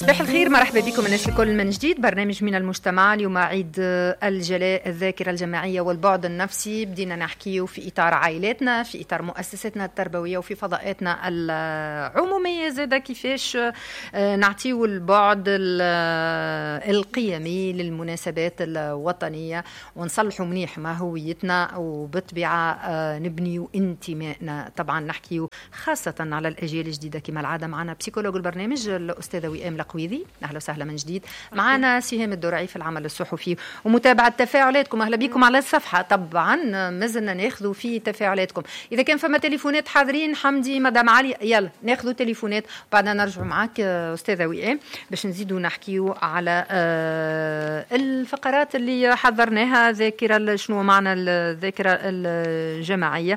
صباح الخير، مرحبا بكم الناس الكل من جديد. برنامج من المجتمع. اليوم عيد الجلاء، الذاكرة الجماعية والبعد النفسي. بدينا نحكيه في إطار عائلاتنا، في إطار مؤسساتنا التربوية، وفي فضاءاتنا العمومية زادة كيفاش نعطيه البعد القيمي للمناسبات الوطنية ونصلحوا منيح ما هويتنا، وبالطبيعة نبنيوا انتمائنا. طبعا نحكيه خاصة على الأجيال الجديدة. كما العادة معنا بسيكولوج البرنامج الأستاذة وئام لقويذي. أهلا وسهلا من جديد. معنا سهام الدرعي في العمل الصحفي ومتابعة تفاعلاتكم. أهلا بكم على الصفحة. طبعا مازلنا ناخذوا في تفاعلاتكم. إذا كان فما تليفونات حاضرين، حمدي مدام علي، يلا ناخذوا تليفونات بعدين نرجع معك أستاذة وئام باش نزيدوا نحكيوا على الفقرات اللي حضرناها. ذاكرة شنو معنى الذاكرة الجماعية،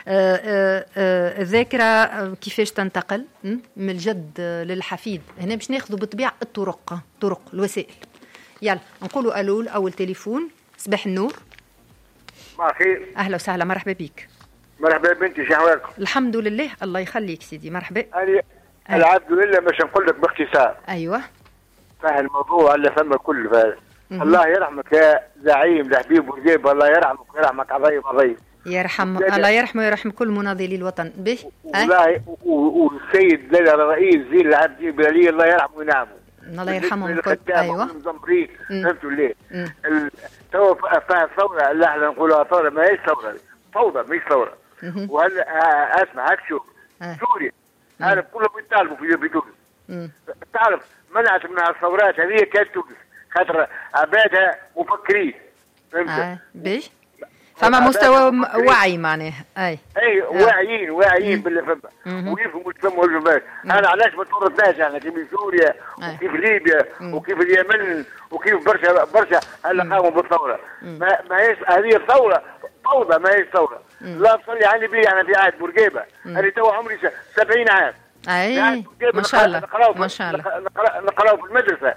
الذاكرة كيفاش تنتقل من الجد للحفيد. هنا باش ناخذوا بالطبيعة طرق الوسائل. يلا نقولوا ألو. أول تليفون. صباح النور. ما خير. أهلا وسهلا، مرحبا بك. مرحبا بنتي، شو أحوالكم؟ الحمد لله، الله يخليك سيدي. مرحبا. أنا العبد لله باش نقول لك باختصار. أيوة. فاهم الموضوع على فما كل فاهم. الله يرحمك يا زعيم لحبيب ورجيب، الله يرحمك ويرحمك عظيم. يرحم الله يرحمه ويرحم كل مناضلي الوطن به. والله والسيد الرئيس زين العابدين بلالي الله يرحمه وينعمه. الله يرحمهم الكل. ايوه. فهمتوا ليه؟ تو فيها ثوره اللي احنا نقولها ثوره، ما هيش ثوره، فوضى مش ثوره. وهل اسمع هاك شوف سوريا عارف كلهم يطالبوا في تونس. تعرف منعت من الثورات هذه كانت تونس خاطر عبادها مفكرين. فهمت؟ باش فما مستوى وعي معناه. اي واعيين باللي فما ويفهموا يسموا الجمال. انا علاش ما تورطناش احنا كيف سوريا وكيف ليبيا وكيف اليمن وكيف برشا هلا قاموا بالثوره. ما هيش هذه ثوره فوضى، ما هيش ثوره. لا تصلي على النبي. انا في عهد بورقيبه، انا تو عمري 70 عام. اي ما شاء الله ما شاء الله. نقراو في المدرسه.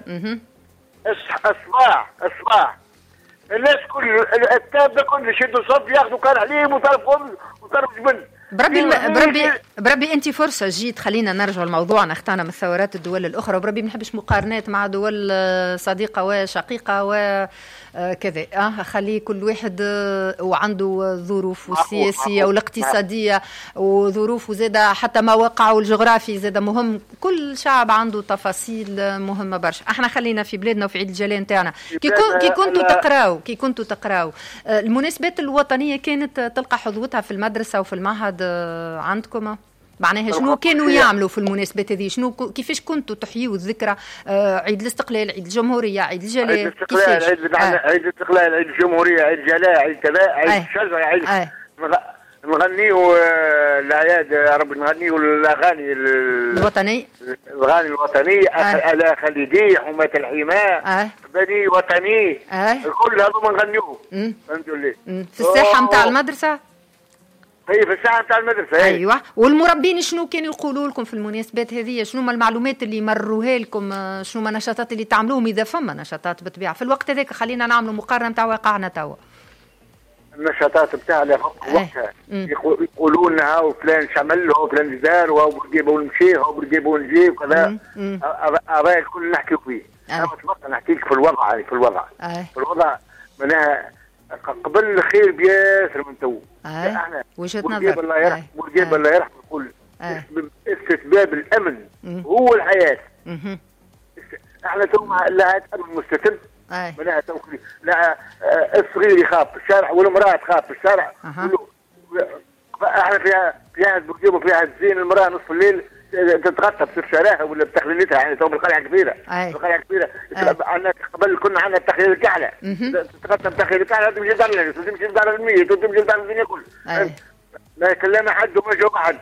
الصباح الناس كل الكتاب ده كله يشدوا صف ياخذوا كان عليهم وطرف خبز وطرف جبن. بربي انت فرصه جيت. خلينا نرجع لموضوعنا. اخترنا من ثورات الدول الاخرى، وبربي ما نحبش مقارنات مع دول صديقه وشقيقه وكذا. خلي كل واحد وعنده ظروفه السياسيه والاقتصاديه وظروفه زاده، حتى ما وقعه الجغرافي زاده مهم. كل شعب عنده تفاصيل مهمه برشا. احنا خلينا في بلادنا وفي عيد الجلاء نتاعنا. كي كنتوا تقراوا المناسبات الوطنيه، كانت تلقى حظوتها في المدرسه وفي المعهد عندكم؟ معناها شنو كانوا يعملوا في المناسبات هذه؟ شنو كيفاش كنتوا تحيوا الذكرى؟ عيد الاستقلال، عيد الجمهوريه، عيد الجلاء، كيفاش؟ عيد الاستقلال، عيد الجمهوريه، عيد الجلاء، عيد كذا، عيد الشجره، عيد نغنيوا الاعياد يا رب، نغنيوا الاغاني الوطنيه، الاغاني الوطنيه. الا خليدي حماة الحماة، بني وطني، الكل هذو نغنيوه. فهمتوا ليه؟ في الساحه نتاع المدرسه. هي في الساحه نتاع المدرسه. ايوه. والمربين شنو كانوا يقولوا لكم في المناسبات هذه؟ شنو ما المعلومات اللي مروها لكم؟ شنو ما النشاطات اللي تعملوهم اذا فما نشاطات بالطبيعه في الوقت هذاك؟ خلينا نعملوا مقارنه نتاع واقعنا توا. النشاطات بتاعنا وقتها يقولوا لنا وفلان شمل وفلان دار وبرقيبه ونمشي وبرقيبه ونجي وكذا. هذا الكل نحكي فيه. انا تبقى نحكي لك في الوضع. يعني في الوضع معناها قبل الخير بياسر من تو. احنا وجهة نظر. مرجيب الله يرحمه يقول استتباب الامن هو الحياه. احنا تو لا امن مستتب. معناها تو لا الصغير يخاف في الشارع والمراه تخاف في الشارع. احنا في عهد بورقيبه وفي عهد زين، المراه نصف الليل تتغطى بسرشارها ولا بتخليلتها. يعني تو بالقلعه كبيره. القلعه كبيره عندنا قبل كنا عندنا التخليل الكحله، تتغطى بتخليل الكحله تمشي لدار تمشي لدار الميت وتمشي لدار الدنيا كلها. ما كلمنا حد وما جاوب حد.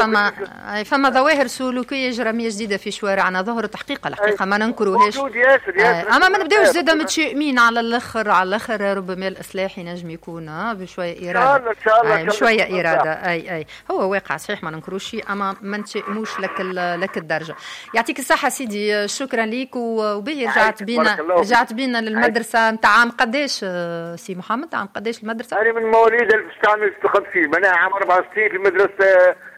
فما ظواهر سلوكيه جراميه جديده في شوارعنا ظهرت حقيقه. الحقيقه ما ننكروهاش. ياسر. اما ما نبداوش زاده متشائمين على الاخر. ربما الاصلاح ينجم يكون بشويه اراده. ان شاء الله بشويه اراده. اي هو واقع صحيح، ما ننكروش شيء، اما ما نتشائموش لك الدرجه. يعطيك الصحه سيدي، شكرا ليك. وبه رجعت بينا للمدرسه نتاع عام قداش سي محمد؟ عام قداش المدرسه؟ انا من مواليد 1956. انا عام 64 في المدرسه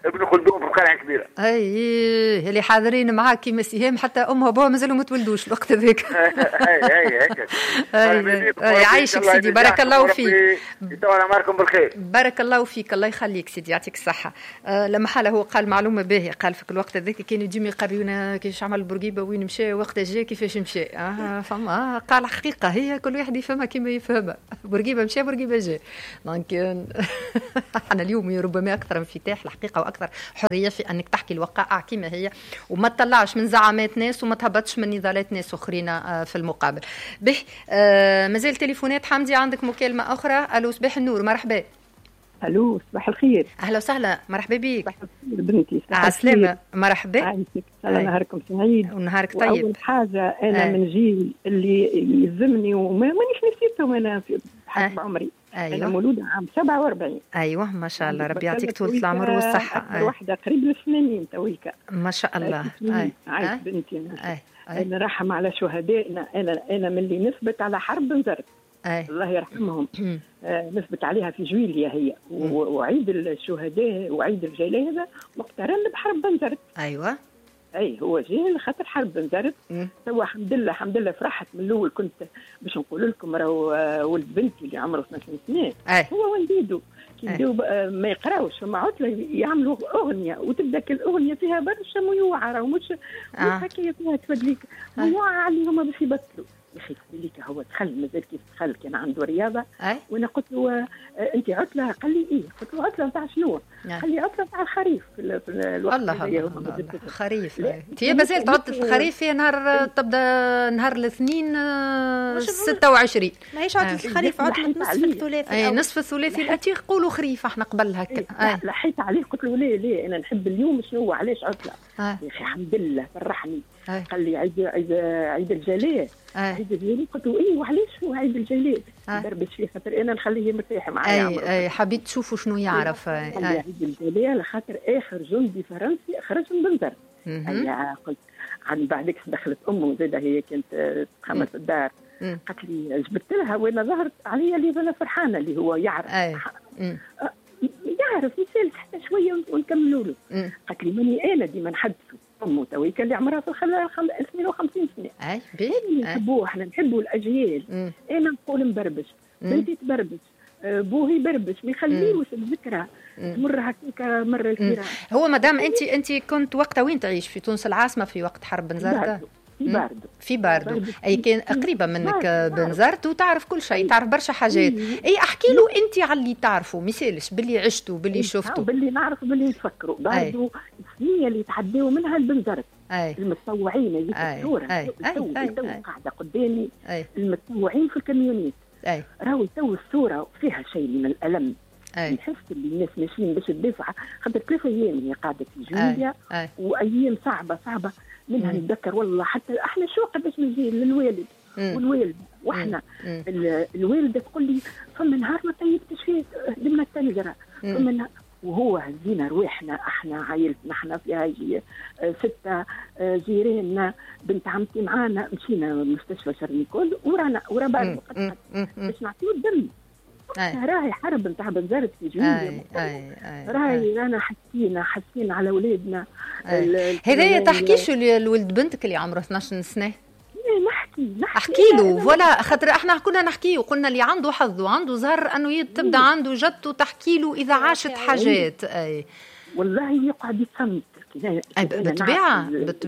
ابن خلدون في القلعه الكبيره. اي اللي حاضرين معاك كيما سهام، حتى امها وابوها مازالوا ما تولدوش الوقت هذاك. اي هيك. يعيشك سيدي، بارك الله فيك. يطول عمركم بالخير. بارك الله فيك، الله يخليك سيدي، يعطيك الصحه. لما حاله هو قال معلومه باهيه، قال في الوقت هذاك كانوا ديما يقريونا كيفاش عمل بورقيبه، وين مشى، وقت جا، كيفاش مشى. فما قال حقيقه هي كل واحد يفهمها كيما يفهمها. بورقيبه مشى، بورقيبه جا. دونك احنا اليوم ربما اكثر انفتاح الحقيقه واكثر حريه في انك تحكي الوقائع كما هي، وما تطلعش من زعامات ناس وما تهبطش من نضالات ناس اخرين في المقابل. به مازال تليفونات. حمدي عندك مكالمه اخرى. الو صباح النور، مرحبا. الو صباح الخير. اهلا وسهلا، مرحبا بك. صباح الخير بنتي. على السلامه، مرحبا. عايشك، نهاركم سعيد ونهارك طيب. اول حاجه انا من جيل اللي يلزمني ومانيش نسيتهم انا في حسب عمري. أيوة. انا مولوده عام 47. ايوه ما شاء الله، ربي يعطيك طول العمر والصحه. اكثر واحده قريب للفنانين تويكا ما شاء الله. عايش بنتي. انا رحم على شهدائنا. انا من اللي نثبت على حرب بنزرت، الله يرحمهم. نثبت عليها في جويليا هي، وعيد الشهداء وعيد الجلاء هذا مقترن بحرب بنزرت. ايوه اي هو جاي لخاطر حرب بنزرت. توا الحمد لله فرحت من الاول. كنت باش نقول لكم راهو ولد بنتي اللي عمره 12 سنه هو وليدو كيبداو ما يقراوش فما عطله يعملوا اغنيه، وتبدا الاغنيه فيها برشا ميوعه، راهو مش حكايه فيها تفدليك ميوعه عليهم باش يبطلوا. يا اخي ليك هو دخل مازال كيف دخل كان عنده رياضه. وانا قلت له انت عطله؟ قال لي ايه. قلت له عطله نتاع شنو؟ قال لي عطله نتاع الخريف في الوقت الله خريف. هي مازال عطله الخريف، هي نهار تبدا نهار الاثنين 26. ماهيش عطله الخريف، عطله نصف الثلاثي. نصف الثلاثي الاتي يقولوا خريف احنا قبل هكا. لحيت عليه قلت له ليه انا نحب اليوم شنو علاش عطله؟ يا اخي الحمد لله فرحني. قال لي عيد الجلاء. عيد الجلاء قلت له ايه وعلاش هو عيد الجلاء؟ دربش فيه خاطر انا نخليه مرتاح معايا. اي حبيت تشوفوا شنو يعرف. عيد الجلاء لخاطر اخر جندي فرنسي خرج من بنزرت. قلت عن بعدك دخلت امه زاده هي كانت تخمس في الدار. قالت لي جبت لها وانا ظهرت عليا اللي انا فرحانه اللي هو يعرف. يعرف يسال حتى شويه ونكملوا له. قالت لي ماني انا ديما نحدثوا امه تويكا اللي عمرها في 52 سنه. نحبوه احنا نحبوا الاجيال. انا نقول مبربش، بنتي تبربش، بوهي بربش، ما يخليوش الذكرى تمر هكاك مره الكرام. هو مدام انت كنت وقتها وين تعيش؟ في تونس العاصمه في وقت حرب بنزرت؟ في باردو. اي كان قريبه منك بنزرت وتعرف كل شيء، تعرف برشا حاجات. اي احكي له انت على اللي تعرفوا، مثالش باللي عشتوا باللي شفتوا باللي نعرف باللي نفكروا. باردو السنيه اللي تعداو منها البنزرت. المتطوعين هذيك الصوره قاعده قدامي. المتطوعين في الكاميونيت راهو تو الصوره فيها شيء من الالم. نحس اللي الناس ماشيين باش تدافع خاطر 3 ايام هي قاعده في جويليا. وايام صعبه منها نتذكر والله حتى احنا شو قداش نجي للوالد والوالده واحنا الوالده تقول لي فما نهار ما طيبتش فيه هدمنا التنجره فما وهو هزينا رواحنا احنا عائلتنا احنا فيها 6 جيراننا بنت عمتي معانا مشينا مستشفى شرنيكول ورا بعض باش نعطيو الدم. راهي حرب نتاع بنزرت في جويليا. راهي رانا حسينا على اولادنا. هذايا تحكيش لولد بنتك اللي عمره 12 سنه؟ احكي له فوالا، خاطر احنا كنا نحكيه وقلنا اللي عنده حظ وعنده زهر انه تبدا عنده جدته تحكي له اذا عاشت حاجات. والله يقعد يتصنت بالطبيعه.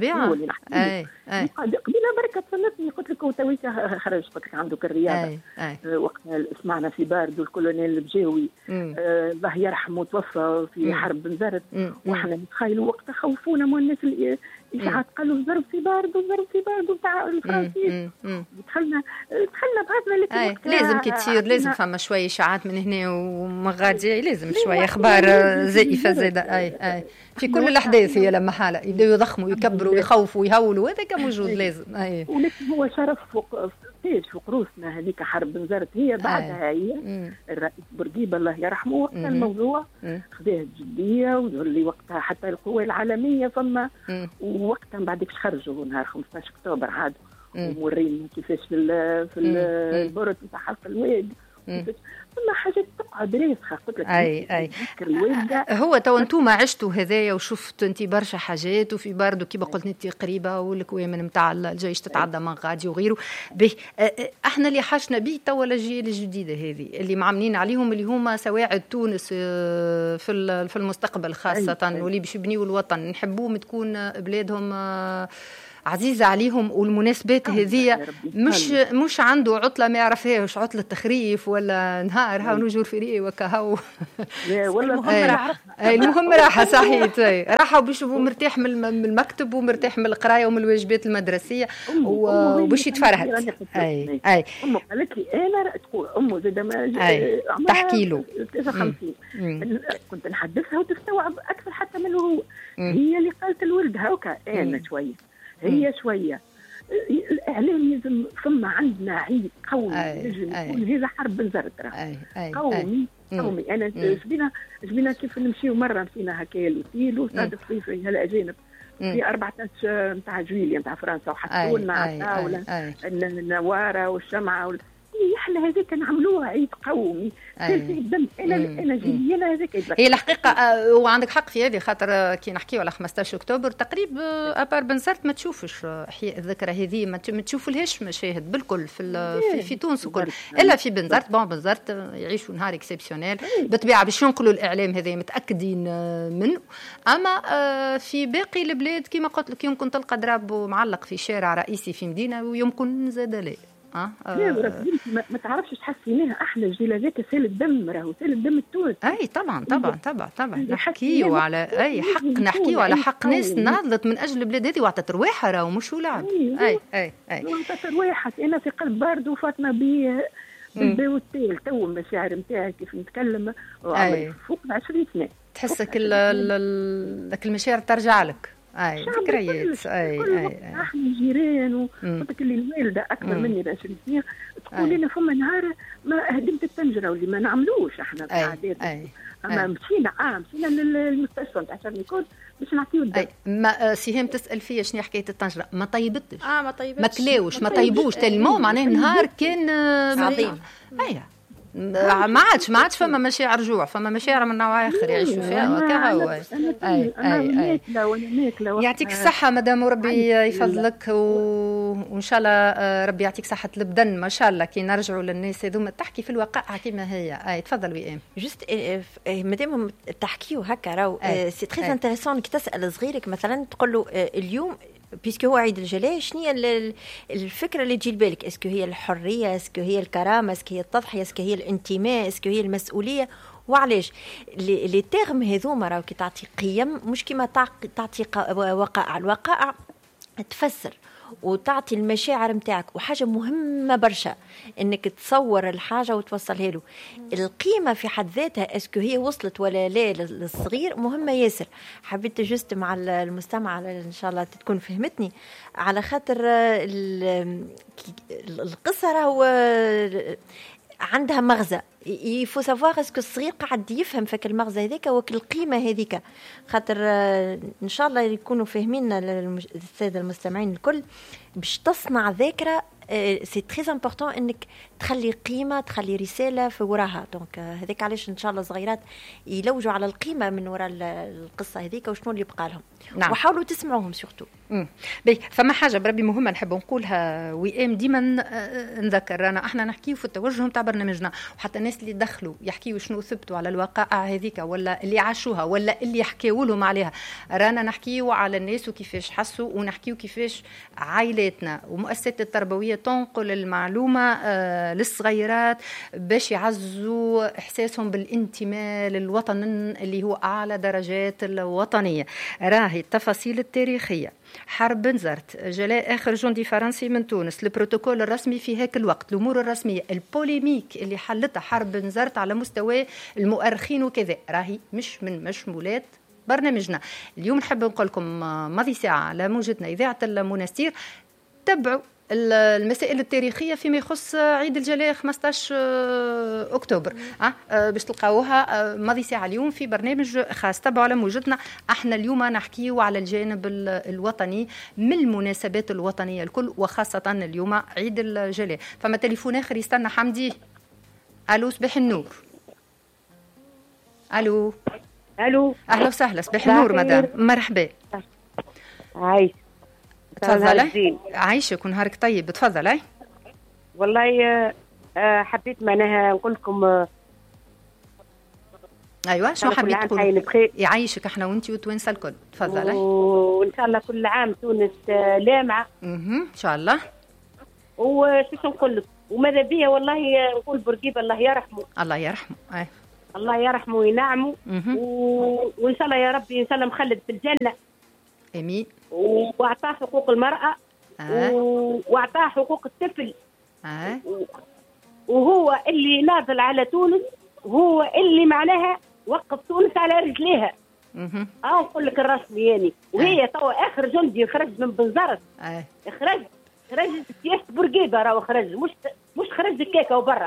قبيله بركه تصنتني قلت لك تويكا خرج قلت لك عنده الرياضه. وقتها سمعنا في باردو الكولونيل البجاوي الله يرحمه توفى في حرب بنزرت. واحنا نتخيلوا وقتها خوفونا من الناس الاشاعات قالوا ضرب في باردو تاع الفرنسيين. دخلنا بعضنا. لازم كتير لازم فما شويه اشاعات من هنا ومغادي، لازم شويه اخبار زائفه زاده. في كل الاحداث هي لما حاله يبداوا يضخموا يكبروا ويخوفوا ويهولوا، هذا كان موجود لازم. ولكن هو شرف فوق روسنا هذيك حرب بنزرت هي بعدها هي الرئيس بورقيبه الله يرحمه وقتها الموضوع خذاه بجديه وظهر لي وقتها حتى القوى العالميه فما. ووقتها من بعدك خرجوا نهار 15 اكتوبر عاد ومورينا كيفاش في البرد نتاع حرف الواد ثم حاجات تقعد راسخه قلت لك. اي هو تو انتوما عشتوا هذايا وشفت انت برشا حاجات، وفي برضو كيما قلت انت قريبه والكوامن نتاع الجيش تتعدى من غادي وغيره. احنا اللي حاشنا به توا الاجيال الجديده هذه اللي معمنين عليهم اللي هما سواعد تونس في المستقبل خاصه، واللي باش يبنيوا الوطن نحبوهم تكون بلادهم عزيزة عليهم، والمناسبات هذه مش عنده عطلة ما يعرفهاش، عطلة تخريف ولا نهار هاو نجور في ريقي وكهو المهم راحة صحيح راحة وباش مرتاح من المكتب ومرتاح من القراية ومن الواجبات المدرسية وباش يتفرهد. أمه قالت لي أنا تقول أمه زاد ما تحكي له 59 كنت نحدثها وتستوعب أكثر حتى من هو. هي اللي قالت الولد هاوكا أنا شوية هي شوية الإعلام لازم ثم عندنا عيد قومي يجب يكون هذا حرب بنزرت قومي أنا جبنا كيف نمشيو مرة مشينا هكايا الأوتيل وصادف في هالأجانب في 14 نتاع جويليا نتاع فرنسا وحطوا لنا على الطاولة النوارة والشمعة يحلى هذيك نعملوها عيد قومي في الدم. انا جينا هذيك هي الحقيقه وعندك حق في هذه، خاطر كي نحكيو على 15 اكتوبر تقريبا ابار بنزرت ما تشوفش احياء الذكرى هذه، ما تشوفلهاش مشاهد بالكل في تونس وكل الا في بنزرت. بنزرت يعيشوا نهار اكسبسيونيل بالطبيعه باش ينقلوا الاعلام هذا متاكدين منه. اما في باقي البلاد كما قلت لك يمكن تلقى ضرب معلق في شارع رئيسي في مدينه ويمكن زاد لا لا ما تعرفش تحسيناها احنا الجيل هذاك سال الدم راهو سال الدم التونسي. اي طبعا نحكيو على اي حق، نحكيو على حق ناس ناضلت من اجل البلاد هذه وعطت رواحها راهو مش ولعب. اي وعطت رواحها. انا في قلب بارد وفاتنا بالباوتيل تو المشاعر نتاعي كيف نتكلم فوق 20 سنه تحسك المشاعر ترجع لك. ذكريات. احنا جيران وقلت اللي الوالده اكبر مني ب 20 سنه تقول لنا فما نهار ما هدمت الطنجره واللي ما نعملوش احنا عادات. اما مشينا للمستشفى نتاع شرنيكود باش نعطيو الدم. ما سهام تسال فيا شنو حكايه الطنجره، ما طيبتش ما كلاوش ما طيبوش تلمو معناه نهار كان عظيم. ما عادش فما مشاعر رجوع، فما مشاعر من نوع اخر يعيشوا فيها وكهو. يعطيك الصحه مدام وربي يفضلك وان شاء الله ربي يعطيك صحه البدن ما شاء الله كي نرجعوا للناس هذوما تحكي في الواقع كما هي. تفضل وئام. جست مادام تحكيوا هكا راهو سي تري انتريسون كي تسال صغيرك مثلا تقول له اليوم بيسكو هو عيد الجلاء شنو هي الفكره اللي تجي لبالك؟ اسكو هي الحريه، اسكو هي الكرامه، اسكو هي التضحيه، اسكو هي الانتماء، اسكو هي المسؤوليه؟ وعلاش لي تيرم هذوما راهو كي تعطي قيم مش كيما تعطي وقائع. الوقائع تفسر وتعطي المشاعر نتاعك، وحاجه مهمه برشا انك تصور الحاجه وتوصلها له. القيمه في حد ذاتها اسكو هي وصلت ولا لا للصغير مهمه ياسر. حبيت جست مع المستمع ان شاء الله تكون فهمتني، على خاطر القصه راهو عندها مغزى. يفو سافوار اسكو الصغير قاعد يفهم فك المغزى هذيك وكل القيمه هذيك. خاطر ان شاء الله يكونوا فاهمين الساده المستمعين الكل باش تصنع ذاكره. سي تري امبورطون انك تخلي قيمه تخلي رساله في وراها. دونك هذاك علاش ان شاء الله الصغيرات يلوجوا على القيمه من وراء القصه هذيك وشنو اللي بقى لهم. نعم. وحاولوا تسمعوهم سورتو. فما حاجه بربي مهمه نحب نقولها وئام ديما نذكر رانا احنا نحكيو في التوجه نتاع برنامجنا، وحتى الناس اللي دخلوا يحكيوا شنو ثبتوا على الواقع هذيك ولا اللي عاشوها ولا اللي حكيوا لهم عليها، رانا نحكيو على الناس وكيفاش حسوا، ونحكيو كيفاش عائلاتنا ومؤسسات التربويه تنقل المعلومه للصغيرات باش يعزوا احساسهم بالانتماء للوطن اللي هو اعلى درجات الوطنيه. راهي التفاصيل التاريخيه، حرب بنزرت، جلاء آخر جندي فرنسي من تونس، البروتوكول الرسمي في هيك الوقت، الأمور الرسمية، البوليميك اللي حلتها حرب بنزرت على مستوى المؤرخين وكذا، راهي مش من مشمولات برنامجنا. اليوم نحب نقول لكم ماضي ساعة على موجتنا إذاعة المنستير تبعوا المسائل التاريخية فيما يخص عيد الجلاء 15 أكتوبر. باش تلقاوها ماضي ساعة اليوم في برنامج خاص. تبعوا على موجتنا. احنا اليوم نحكيو على الجانب الوطني من المناسبات الوطنية الكل، وخاصة اليوم عيد الجلاء. فما تليفون آخر يستنى حمدي. الو صباح النور. الو اهلا وسهلا. صباح النور مدام. مرحبا. عايش. تفضلي. عايشك ونهارك طيب. تفضلي. والله حبيت معناها نقول لكم ايوه شو حبيت تقول؟ يعيشك احنا وانتي وتوانسه الكل. تفضلي. وان شاء الله كل عام تونس لامعه ان شاء الله. وشو نقول لك وماذا بيا والله نقول بورقيبه الله يرحمه. الله يرحمه. الله يرحمه وينعمه وان شاء الله يا ربي ان شاء الله مخلد في الجنه. امين. واعطاه حقوق المراه واعطاه حقوق الطفل. وهو اللي ناضل على تونس، هو اللي معناها وقف تونس على رجليها. نقول لك الرسمي يعني. وهي توا اخر جندي خرج من بنزرت. خرج سياسه بورقيبه راهو خرج، مش خرج الكيكه وبرا.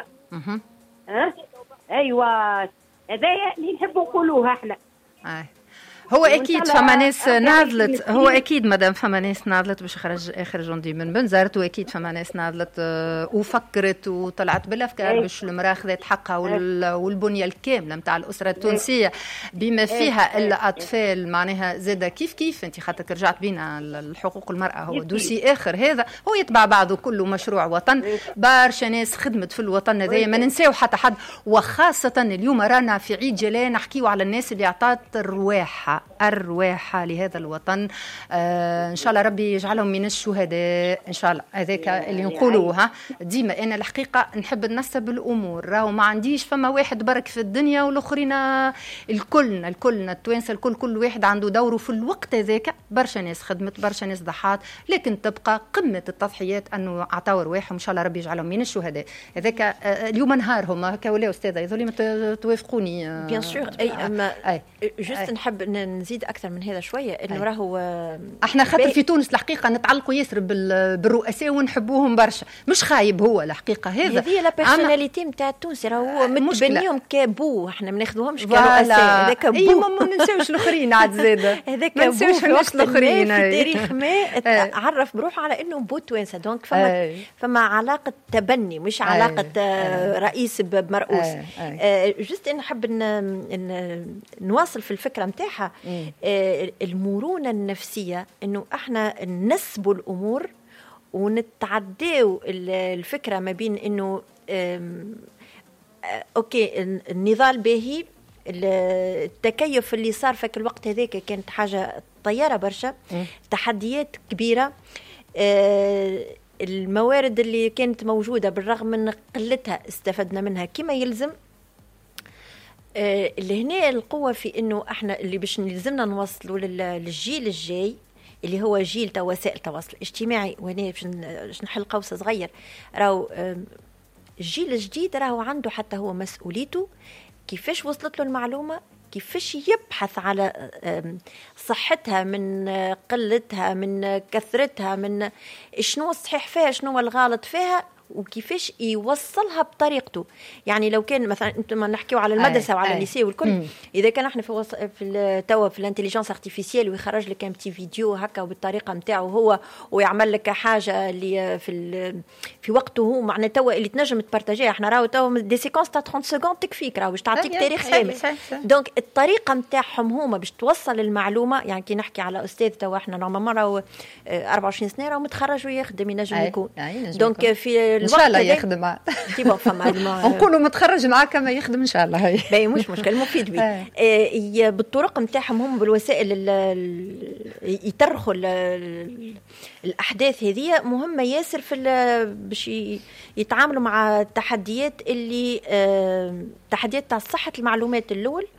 ايوه هذايا اللي نحبوا نقولوها احنا. هو اكيد فما ناس ناضلت. هو اكيد مدام فما ناس ناضلت باش خرج اخر جندي من بنزرت، واكيد فما ناس ناضلت وفكرت وطلعت بالافكار باش المراه خذت حقها والبنيه الكامله نتاع الاسره التونسيه بما فيها الاطفال معناها زاده كيف انت خاطرك رجعت بينا الحقوق المراه هو دوسي اخر هذا هو يتبع بعضه كله مشروع وطن. برشا ناس خدمت في الوطن هذايا ما ننساو حتى حد، وخاصه اليوم رانا في عيد جلاء نحكيو على الناس اللي عطات الرواحه لهذا الوطن. ان شاء الله ربي يجعلهم من الشهداء ان شاء الله. هذاك اللي نقولوها ديما. انا الحقيقه نحب ننسب الامور، راهو ما عنديش فما واحد برك في الدنيا والاخرين الكلنا التوانسه الكل، كل واحد عنده دوره في الوقت هذاك. برشا ناس خدمت، برشا ناس ضحات، لكن تبقى قمه التضحيات انه عطاو رواحهم. ان شاء الله ربي يجعلهم من الشهداء. هذاك اليوم نهارهم هكا ولا استاذه يظل ما توافقوني بيان سور. اي جست نحب نزيد اكثر من هذا شويه انه راهو احنا خاطر في تونس الحقيقه نتعلقوا ياسر بالرؤساء ونحبوهم برشا. مش خايب هو الحقيقه هذه لا بيرسوناليتي نتاع التونسي راهو متبنيهم كابو. احنا ما ناخذوهمش كرؤساء. هذاك بو. ما ننساوش الاخرين عاد زاده. هذاك بو في الاخرين في تاريخ ما عرف بروحه على انه بو توانسه. دونك فما علاقه تبني مش علاقه رئيس بمرؤوس. جست نحب نواصل في الفكره نتاعها. المرونة النفسية انه احنا نسبوا الامور ونتعداو الفكرة ما بين انه اوكي النضال باهي. التكيف اللي صار في الوقت هذاك كانت حاجة طيارة برشا، تحديات كبيرة. الموارد اللي كانت موجودة بالرغم من قلتها استفدنا منها كما يلزم. اللي هنا القوة في إنه إحنا اللي باش نلزمنا نوصلوا للجيل الجاي اللي هو جيل وسائل التواصل الاجتماعي. وهنا باش نحل قوس صغير. راهو الجيل الجديد راهو عنده حتى هو مسؤوليته كيفاش وصلت له المعلومة، كيفاش يبحث على صحتها من قلتها من كثرتها من شنو الصحيح فيها شنو الغلط فيها، وكيفاش يوصلها بطريقته. يعني لو كان مثلا انتم نحكيو على المدرسه وعلى الليسي والكل، اذا كان احنا في توا في الانتليجنس ارتيفيسيال ويخرج لك بتي فيديو هكا وبالطريقه نتاعو هو ويعمل لك حاجه اللي في وقته هو معناتها توا اللي تنجم تبارطاجيها. احنا راهو توا دي سيكونس تاع 30 سكوند تكفيك راهو باش تعطيك تاريخ ثابت. دونك الطريقه نتاعهم هما باش توصل المعلومه. يعني كي نحكي على استاذ توا احنا نورمالمون راهو 24 سنه راهو متخرج ويخدم ينجم يكون. دونك في ان شاء الله يخدم نقولوا متخرج معاه كما يخدم ان شاء الله. باهي مش مشكل مفيد بيه. بالطرق نتاعهم هم بالوسائل يترخوا الاحداث هذه مهمه ياسر في باش يتعاملوا مع التحديات اللي تحديات تاع صحه المعلومات الاول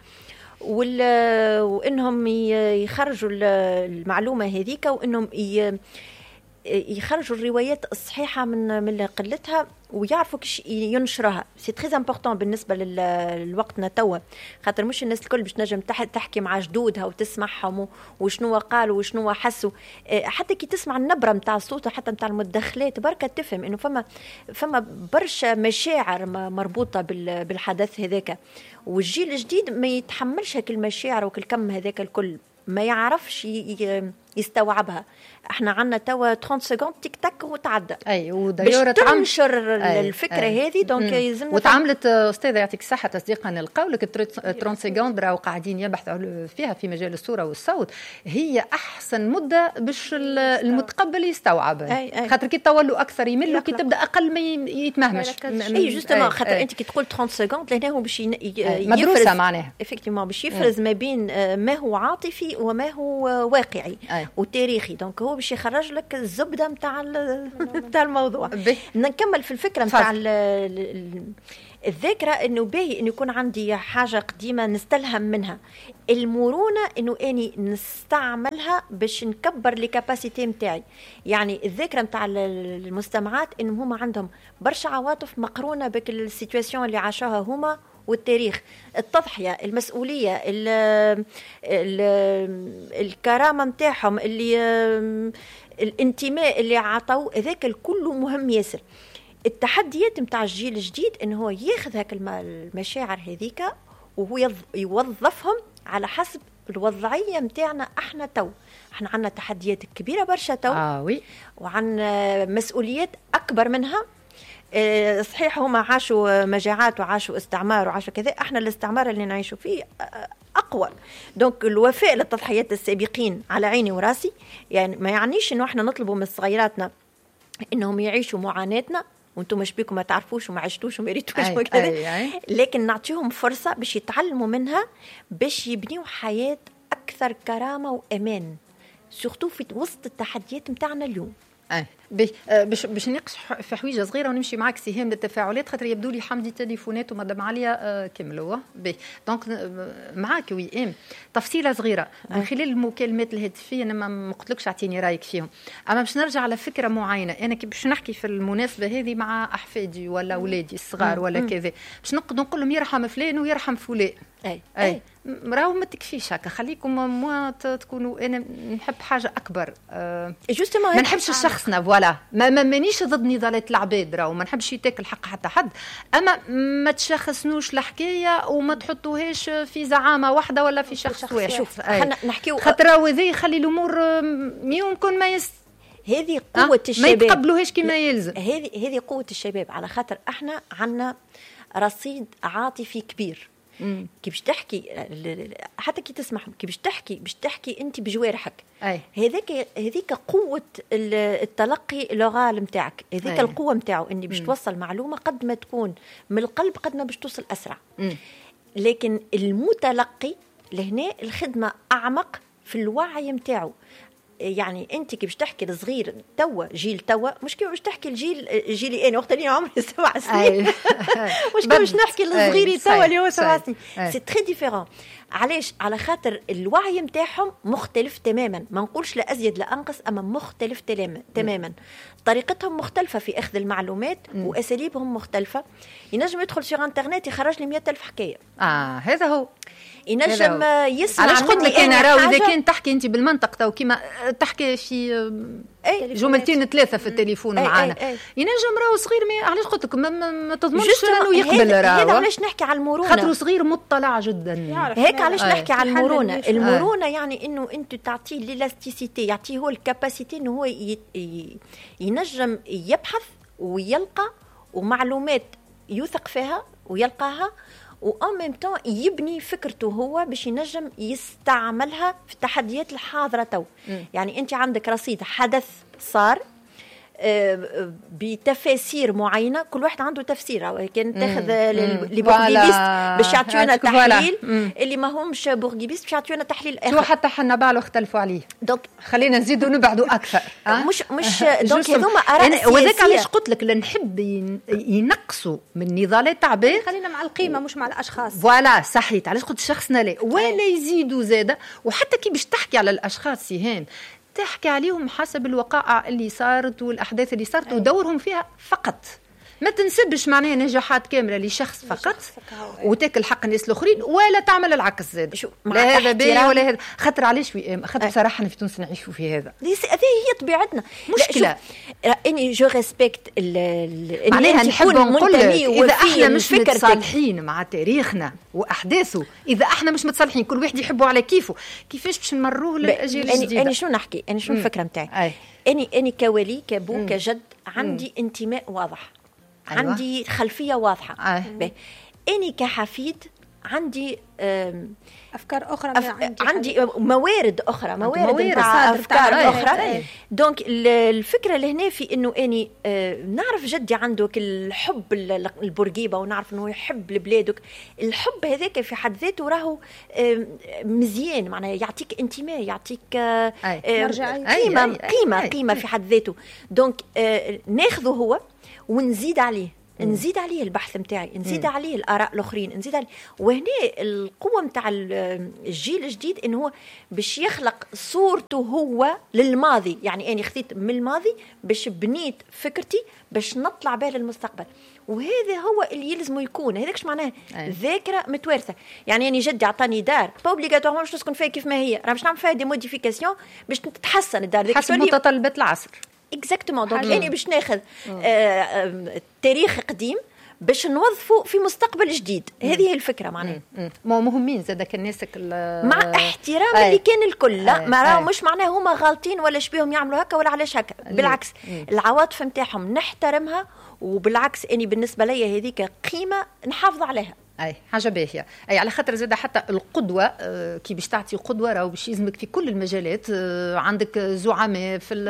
وانهم يخرجوا المعلومه هذيك وانهم يخرجوا الروايات الصحيحه من قلتها ويعرفوا كيش ينشرها. سي تري امبورطون بالنسبه لوقتنا توا، خاطر مش الناس الكل باش نجم تحكي مع جدودها وتسمعهم وشنو قالوا وشنو حسوا. حتى كي تسمع النبره نتاع الصوت حتى نتاع المداخلات بركه تفهم انه فما برشا مشاعر مربوطه بالحدث هذاك. والجيل الجديد ما يتحملش هاك المشاعر وكل كم هذاك الكل، ما يعرفش يستوعبها. احنا عندنا توا 30 سكوند تيك تاك وتعدى. اي ودايره تنشر الفكره هذه دونك يلزمنا. وتعاملت استاذه يعطيك الصحه تصديقا لقولك 30 سكوند راهو قاعدين يبحثوا فيها في مجال الصوره والصوت، هي احسن مده باش المتقبل يستوعبها. خاطر كي تطولوا اكثر يملوا، كي تبدا اقل ما يتمهمش. اي جوستومون خاطر انت كي تقول 30 سكوند لهنا هو باش مدروسه معناها افكتيفمون باش يفرز ما بين ما هو عاطفي وما هو واقعي وتاريخي. دونك هو باش يخرج لك الزبده نتاع الموضوع. نكمل في الفكره نتاع الذاكره، انه باهي انه يكون عندي حاجه قديمه نستلهم منها. المرونه انه اني نستعملها باش نكبر لي كاباسيتي نتاعي. يعني الذاكره نتاع المستمعات انهم هما عندهم برشا عواطف مقرونه بك السيتواسيون اللي عاشوها هما والتاريخ، التضحيه، المسؤوليه، الكرامه نتاعهم، الانتماء اللي عطوا، هذاك الكل مهم ياسر. التحديات نتاع الجيل الجديد انه هو ياخذ هاك المشاعر هذيك وهو يوظفهم على حسب الوضعيه نتاعنا. احنا عندنا تحديات كبيره برشا وي، وعندنا مسؤوليات اكبر منها. صحيح هما عاشوا مجاعات وعاشوا استعمار وعاشوا كذا، احنا الاستعمار اللي نعيشوا فيه اقوى. دونك الوفاء للتضحيات السابقين على عيني وراسي. يعني ما يعنيش انه احنا نطلبوا من صغيراتنا انهم يعيشوا معاناتنا وانتم مش بيكم ما تعرفوش وما عشتوش وما ريتوش وكذا، لكن نعطيهم فرصه باش يتعلموا منها باش يبنيوا حياه اكثر كرامه وامان، سورتو في وسط التحديات نتاعنا اليوم. باش نناقش في حويجه صغيره ونمشي معك سهام للتفاعلات، خاطر يبدو لي حمدي تليفونات ومدام عليا كملوا. دونك معاك وي تفصيله صغيره من خلال المكالمات الهاتفيه. انا ما قلتلكش اعطيني رايك فيهم، اما باش نرجع على فكره معينه. انا باش نحكي في المناسبه هذه مع احفادي ولا اولادي الصغار ولا كذا، باش نقول لهم يرحم فلان ويرحم فلان. اي راهو ما تكفيش هكا، خليكم مو تكونوا. انا نحب حاجه اكبر، ما نحبش شخصنا فوالا. مانيش ضد نضالات العباد، راهو ما نحبش يتاكل حق حتى حد، اما ما تشخصنوش الحكايه وما تحطوهاش في زعامه واحده ولا في شخص واحد. شوف خلينا نحكيو، خاطر هذا يخلي الامور يمكن هذه قوه الشباب، ما يتقبلوهاش كما يلزم. هذه قوه الشباب، على خاطر احنا عندنا رصيد عاطفي كبير. كي باش تحكي حتى كي تسمح كي باش تحكي انت بجوارحك، هذيك قوه التلقي اللغه نتاعك، هذيك القوه نتاعو اني باش توصل معلومه قد ما تكون من القلب قد ما باش توصل اسرع. لكن المتلقي لهنا الخدمه اعمق في الوعي نتاعو. يعني انت كي باش تحكي لصغير توا جيل توا مش كي باش تحكي جيلي انا وقت اللي عمري 7 سنين مش كي باش نحكي لصغيري توا اللي هو 7 سنين. سي تري ديفيرون. علاش؟ على خاطر الوعي نتاعهم مختلف تماما. ما نقولش لا ازيد لا انقص، اما مختلف تماما. طريقتهم مختلفه في اخذ المعلومات واساليبهم مختلفه. ينجم يدخل في انترنت يخرج لي 100,000 حكايه. هذا هو. ينجم يسمع. علاش قلت لك انا راهو اذا كان تحكي انت بالمنطق تو كيما تحكي في جملتين 3 في التليفون معانا، ينجم راهو صغير. علاش قلت لك ما تضمنش انه يقبل. راهو علاش نحكي على المرونه، خاطر صغير مطلع جدا. هيك علاش نحكي على المرونه. المرونه يعني انه انت تعطيه ليلاستيسيتي، يعطيه هو الكاباسيتي انه هو ينجم يبحث ويلقى ومعلومات يوثق فيها ويلقاها، وأن ميم طون يبني فكرته هو باش ينجم يستعملها في التحديات الحاضرة تو. يعني أنت عندك رصيد حدث صار بتفاسير معينة، كل واحد عنده تفسير. كان تاخذ لي بورغيبيست باش يعطيونا تحليل اللي ما همش بورغيبيست باش يعطيونا تحليل آخر. حتى حنا بعلو اختلفوا عليه. دونك خلينا نزيدوا نبعدوا أكثر. مش دونك هذوما آراء سياسية. وذاك علاش قلت لك نحب ينقصوا من نضالات عباد. خلينا مع القيمة مش مع الأشخاص. فوالا صحيت. علاش قلت شخصنا لا ولا يزيدوا زادة. وحتى كي باش تحكي على الأشخاص سهام تحكي عليهم حسب الوقائع اللي صارت والأحداث اللي صارت ودورهم فيها فقط. ما تنسبش معناها نجاحات كاملة لشخص فقط وتاكل حق الناس الآخرين، ولا تعمل العكس زاد. لا هذا باهي ولا هذا. خاطر علاش خاطر بصراحة في تونس نعيشوا في هذا. هذه هي طبيعتنا. مشكلة اني جو ريسبكت معناها نحب نقول اذا احنا مش متصالحين مع تاريخنا واحداثه، اذا احنا مش متصالحين كل واحد يحبه على كيفه، كيفاش باش نمروه للاجيال الجديده؟ انا شنو نحكي، انا شنو الفكره نتاعي؟ اني كولي كابو كجد عندي انتماء واضح. أيوة. عندي خلفيه واضحه. اني كحفيد عندي افكار اخرى، عندي موارد اخرى، موارد افكار اخرى. دونك الفكره اللي هنا في انه اني نعرف جدي عنده الحب البورقيبه، ونعرف انه يحب لبلادك. الحب هذاك في حد ذاته راهو مزيان، معناها يعطيك انتماء، يعطيك قيمه في حد ذاته. دونك ناخذه هو ونزيد عليه، نزيد عليه البحث متاعي، نزيد عليه الآراء الآخرين، نزيد عليه. وهنا القوة متاع الجيل الجديد إنه هو باش يخلق صورته هو للماضي. يعني أنا خذيت من الماضي باش بنيت فكرتي باش نطلع بها للمستقبل، وهذا هو اللي يلزمه يكون. هذاكش معناه ذاكرة متوارثة. يعني أنا جدي عطاني دار با اوبليغاتوارمون باش تسكن فيها كيف ما هي، راه باش نعمل فيها دي موديفيكاسيون باش تتحسن الدار ذيك حسب متطلبات العصر. اكزاكتومون. دونك يعني باش ناخذ تاريخ قديم باش نوظفه في مستقبل جديد. هذه هي الفكره معناها. مهمين زادك الناسك مع احترام اللي كان الكل. لا ما راهو مش معناه هما غالطين ولا شبيهم يعملوا هكا ولا علاش هكا. بالعكس العواطف نتاعهم نحترمها، وبالعكس اني بالنسبه لي هذيك قيمه نحافظ عليها. اي حاجه باهيه. اي على خاطر زاد حتى القدوه كي باش تعطي قدوه راهو باش يلزمك في كل المجالات. عندك زعماء في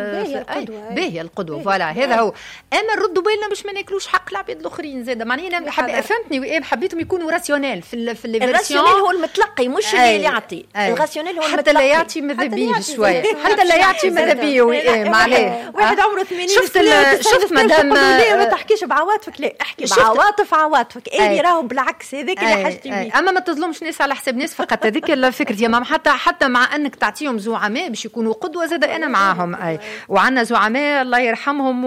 باهيه القدوه فوالا. هذا هو. اما نردوا بالنا باش ما ناكلوش حق العباد الاخرين زاد. معناها فهمتني، حبيتهم يكونوا راسيونيل في الراسيونيل هو المتلقي مش اللي يعطي. الراسيونيل هو المتلقي، حتى لا يعطي ماذا بيه شويه، حتى لا يعطي ماذا بيه. معناه واحد عمره 80 شفت مدام ما تحكيش بعواطفك، لا احكي بعواطف عواطفك. اللي راهو بالعكس هذاك اللي حاجتي بيه. اما ما تظلمش ناس على حساب ناس فقط. هذيك الفكره يا ماما. حتى مع انك تعطيهم زعماء باش يكونوا قدوه زاد انا معاهم. وعندنا زعماء الله يرحمهم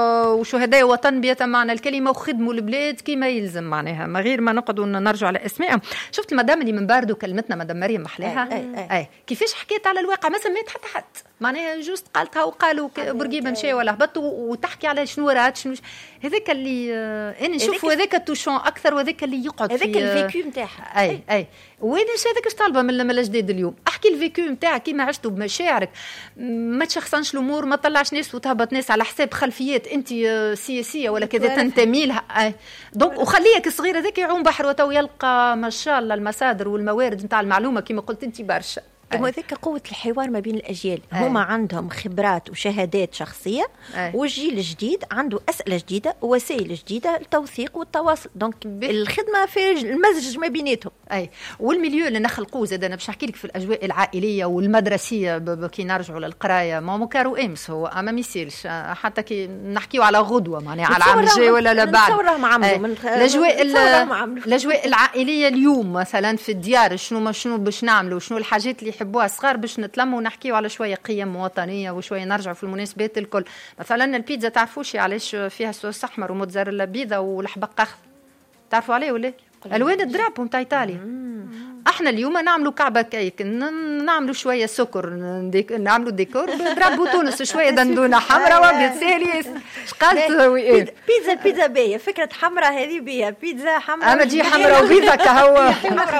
وشهداء وطن بيتمعنى الكلمه وخدموا البلاد كما يلزم. معناها ما غير ما نقعدوا نرجع على اسمائهم. شفت المدام اللي من باردو كلمتنا مدام مريم محلاها كيفاش حكيت على الواقع، ما سميت حتى حد. معناها جوست قالتها وقالوا بورقيبه مشى ولا هبط وتحكي على شنو رات شنو. هذاك اللي انا نشوفه هذاك التوشون اكثر، وهذاك اللي يقعد هذاك الفيكو نتاعها. وانا هذاك اش طالبه من الجديد اليوم. احكي الفيكو نتاعك كيما عشتوا بمشاعرك، ما تشخصنش الامور، ما تطلعش ناس وتهبط ناس على حساب خلفيات انت سياسيه ولا كذا تنتمي لها. دونك وخليك صغير هذاك يعوم بحر وتو يلقى ما شاء الله المصادر والموارد نتاع المعلومه كما قلت انت برشا. وذاك قوة الحوار ما بين الأجيال. هما عندهم خبرات وشهادات شخصية، والجيل الجديد عنده أسئلة جديدة ووسائل جديدة للتوثيق والتواصل. دونك الخدمة في المزج ما بيناتهم. والمليو اللي نخلقوه زاد. أنا باش نحكي لك في الأجواء العائلية والمدرسية كي نرجعوا للقراية. ما مكارو أمس هو ما ميسيلش حتى كي نحكيوا على غدوة معناها على العام الجاي ولا لا بعد. الأجواء العائلية اليوم مثلا في الديار شنو باش نعملوا، شنو الحاجات اللي يحبوها الصغار باش نتلموا ونحكيوا على شويه قيم وطنيه وشويه نرجعوا في المناسبات الكل. مثلا البيتزا تعرفوش علاش فيها صوص احمر وموتزاريلا بيضه ولحبق اخضر؟ تعرفوا عليه ولا؟ الوان الدراب نتاع ايطاليا. احنا اليوم نعملوا كعبه كيك، نعملوا شويه سكر، نعملوا ديكور بضرب تونس شويه دندونه حمراء وابيض سالي. اش قالت بيتزا باهيه، فكره حمراء هذه بيها بيتزا حمراء. اما تجي حمراء وبيضه كهو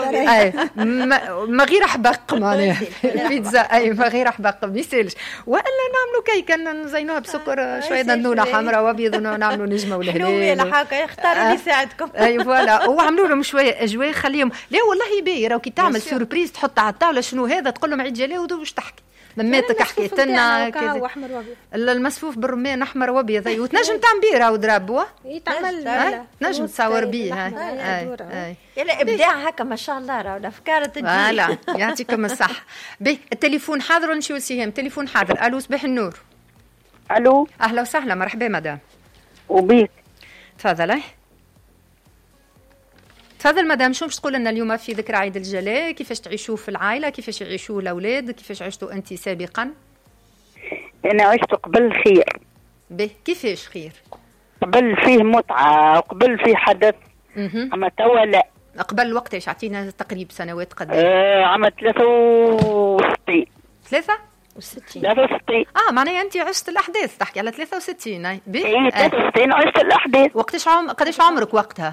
ما غير حبق معناها البيتزا. ما غير حبق ما يسالش. والا نعملوا كيكه نزينوها بسكر شويه دندونه حمراء وابيض ونعملوا نجمه ولا هلال حاجه يختاروا اللي يساعدكم. فوالا وعملوا لهم شويه اجواء خليهم. لا والله باهي كي تعمل سوربريز تحط على الطاوله شنو هذا تقول لهم عيد جلاء واش تحكي مماتك حكيت لنا كذا. المسفوف بالرمان احمر وابيض. وتنجم تعمل بيه راهو دراب يتعمل نجم تصور بيه. يلا ابداع هكا ما شاء الله راهو الافكار تجي. لا يعطيكم الصحه. التليفون حاضر ونمشيو لسهام. تليفون حاضر. الو صباح النور. الو اهلا وسهلا مرحبا مدام. وبيك تفضلي. تفضل مدام. شو باش تقول لنا اليوم في ذكرى عيد الجلاء؟ كيفاش تعيشوه في العائله؟ كيفاش يعيشوه الاولاد؟ كيفاش عشتوا انت سابقا؟ انا عشت قبل خير. كيفاش خير؟ قبل فيه متعه، قبل فيه حدث. اما توا لا. قبل وقتاش؟ اعطينا تقريب سنوات قداش؟ عام 63. 63. معناها انت عشت الاحداث، تحكي على 63. اي 63 عشت الاحداث. قديش عمرك وقتها